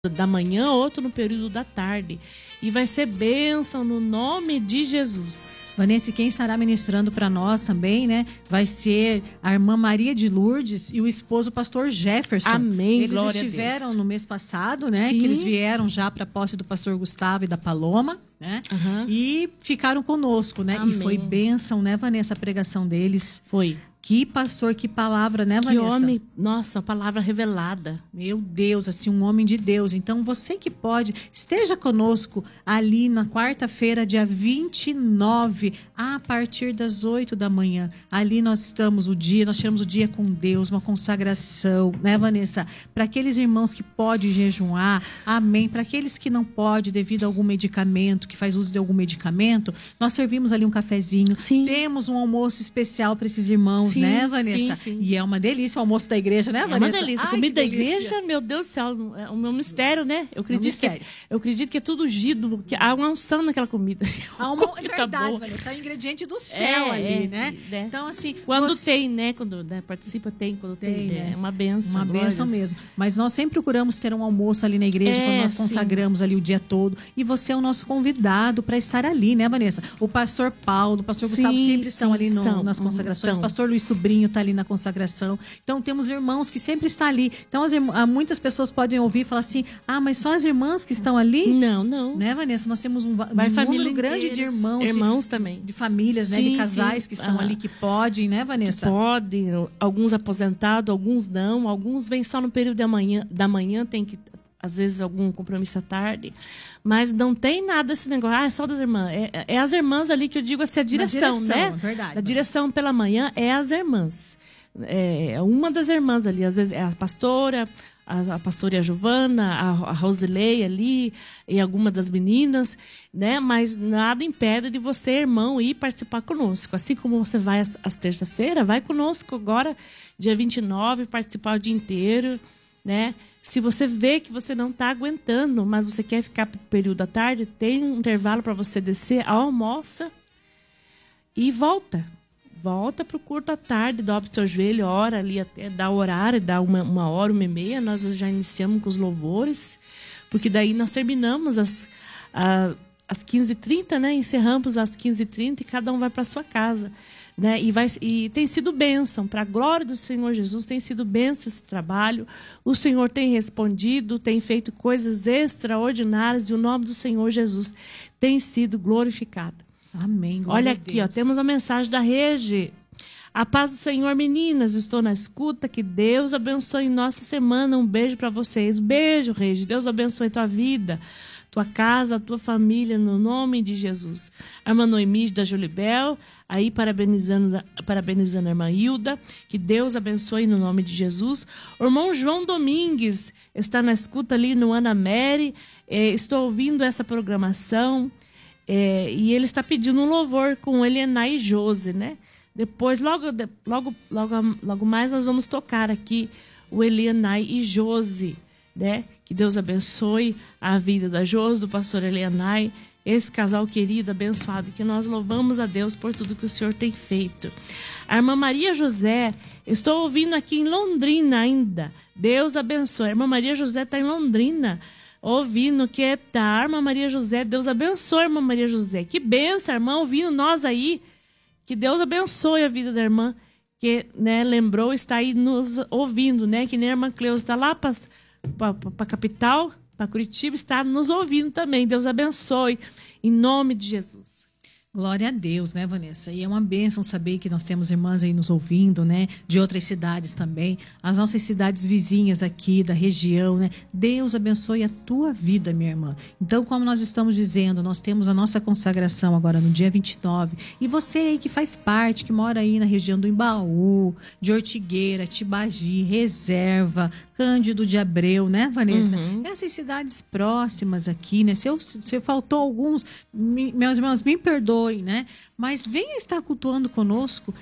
da manhã, outro no período da tarde. E vai ser bênção no nome de Jesus. Vanessa, quem estará ministrando para nós também, né? Vai ser a irmã Maria de Lourdes e o esposo o pastor Jefferson. Amém, eles glória estiveram a Deus. no mês passado, né? Sim. Que eles vieram já para a posse do pastor Gustavo e da Paloma, né? Uhum. E ficaram conosco, né? Amém. E foi bênção, né, Vanessa, a pregação deles. Foi. Que pastor, que palavra, né, Que Vanessa? homem, nossa, palavra revelada. Meu Deus, assim, um homem de Deus. Então, você que pode, esteja conosco ali na quarta-feira, dia 29, a partir das 8 da manhã. Ali nós tiramos o dia com Deus, uma consagração, né, Vanessa? Para aqueles irmãos que podem jejuar, amém. Para aqueles que não podem devido a algum medicamento, que faz uso de algum medicamento, nós servimos ali um cafezinho. Sim. Temos um almoço especial para esses irmãos, Sim, né, Vanessa? sim. E é uma delícia o almoço da igreja, né, Vanessa? É uma delícia. Ai, Comida da que delícia. igreja, meu Deus do céu, é o meu mistério, né? Eu acredito que é tudo ungido, que há uma unção naquela comida. É verdade, Vanessa, é o ingrediente do céu ali, né? Então, assim... Quando tem, né? Quando participa, quando tem, né? É uma benção. Uma benção mesmo. Mas nós sempre procuramos ter um almoço ali na igreja, quando nós consagramos ali o dia todo. E você é o nosso convidado para estar ali, né, Vanessa? O pastor Paulo, o pastor Gustavo sempre estão ali nas consagrações. O pastor Luiz Sobrinho está ali na consagração. Então, temos irmãos que sempre estão ali. Então, muitas pessoas podem ouvir e falar assim, mas só as irmãs que estão ali? Não. Né, Vanessa? Nós temos um número grande de irmãos. Irmãos também. De famílias, né? De casais que estão ali, que podem, né, Vanessa? Que podem. Alguns aposentados, alguns não. Alguns vêm só no período da manhã, tem que... Às vezes algum compromisso à tarde. Mas não tem nada esse negócio. É só das irmãs. É as irmãs ali que eu digo assim, a direção, né? Verdade. A direção pela manhã é as irmãs. É uma das irmãs ali. Às vezes é a pastora, a pastora e a Giovana, a Rosilei ali, e alguma das meninas, né? Mas nada impede de você, irmão, ir participar conosco. Assim como você vai às terça-feira, vai conosco agora, dia 29, participar o dia inteiro, né? Se você vê que você não está aguentando, mas você quer ficar para o período da tarde, tem um intervalo para você descer, almoça e volta. Volta para o culto à tarde, dobra o seu joelho, ora ali até dá o horário, dá uma hora, 1h30. Nós já iniciamos com os louvores, porque daí nós terminamos às 15h30, né? Encerramos às 15h30 e cada um vai para sua casa. Né? E tem sido bênção, para a glória do Senhor Jesus, tem sido bênção esse trabalho. O Senhor tem respondido, tem feito coisas extraordinárias e o nome do Senhor Jesus tem sido glorificado. Amém. Olha aqui, temos a mensagem da Regi. A paz do Senhor, meninas, estou na escuta, que Deus abençoe nossa semana. Um beijo para vocês. Beijo, Regi. Deus abençoe tua vida, tua casa, a tua família, no nome de Jesus. A irmã Noemi da Julibel, aí parabenizando a irmã Hilda, que Deus abençoe no nome de Jesus. O irmão João Domingues está na escuta ali no Ana Mary. Estou ouvindo essa programação e ele está pedindo um louvor com Helena e Josi, né? Depois, logo mais, nós vamos tocar aqui o Elianai e Josi, né? Que Deus abençoe a vida da Josi, do pastor Elianai, esse casal querido, abençoado, que nós louvamos a Deus por tudo que o Senhor tem feito. A irmã Maria José, estou ouvindo aqui em Londrina ainda. Deus abençoe. A irmã Maria José está em Londrina, ouvindo que tá. A irmã Maria José, Deus abençoe, irmã Maria José. Que benção, irmã, ouvindo nós aí. Que Deus abençoe a vida da irmã, que, né, lembrou, está aí nos ouvindo, né? Que nem a irmã Cleusa está lá para a capital, para Curitiba, está nos ouvindo também. Deus abençoe, em nome de Jesus. Glória a Deus, né, Vanessa? E é uma bênção saber que nós temos irmãs aí nos ouvindo, né? De outras cidades também. As nossas cidades vizinhas aqui, da região, né? Deus abençoe a tua vida, minha irmã. Então, como nós estamos dizendo, nós temos a nossa consagração agora no dia 29. E você aí que faz parte, que mora aí na região do Embaú, de Ortigueira, Tibagi, Reserva, Cândido de Abreu, né, Vanessa? Uhum. Essas cidades próximas aqui, né? Se faltou alguns, meus irmãos, me perdoem, né? Mas venha estar cultuando conosco,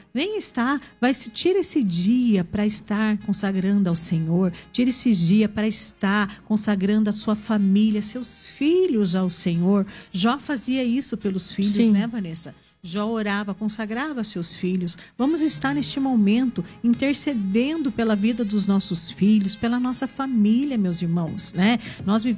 tira esse dia para estar consagrando ao Senhor, tira esse dia para estar consagrando a sua família, seus filhos ao Senhor. Jó fazia isso pelos filhos, sim, né, Vanessa? Jó orava, consagrava seus filhos. Vamos estar neste momento intercedendo pela vida dos nossos filhos, pela nossa família, meus irmãos, né? Nós